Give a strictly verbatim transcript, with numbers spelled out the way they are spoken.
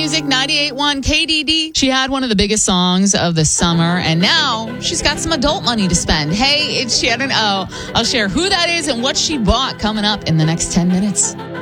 Music ninety-eight point one K D D. She had one of the biggest songs of the summer, and now she's got some adult money to spend. Hey, it's Shannon O. I'll share who that is and what she bought coming up in the next ten minutes.